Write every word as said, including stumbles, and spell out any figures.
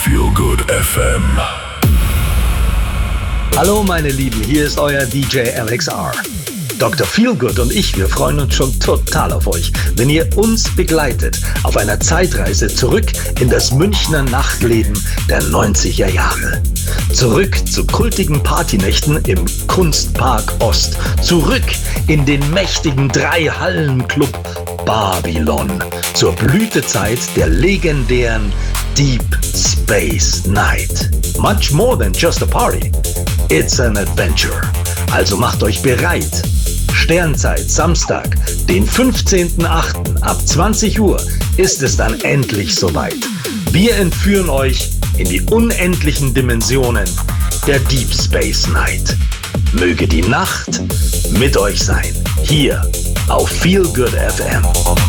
Feel Good F M. Hallo meine Lieben, hier ist euer D J L X R. Doktor Feelgood und ich, wir freuen uns schon total auf euch, wenn ihr uns begleitet auf einer Zeitreise zurück in das Münchner Nachtleben der neunziger Jahre. Zurück zu kultigen Partynächten im Kunstpark Ost. Zurück in den mächtigen Drei-Hallen-Club Babylon. Zur Blütezeit der legendären Deep Space Night. Much more than just a party. It's an adventure. Also macht euch bereit. Sternzeit, Samstag, den fünfzehnten achten ab zwanzig Uhr ist es dann endlich soweit. Wir entführen euch in die unendlichen Dimensionen der Deep Space Night. Möge die Nacht mit euch sein. Hier auf Feel Good F M.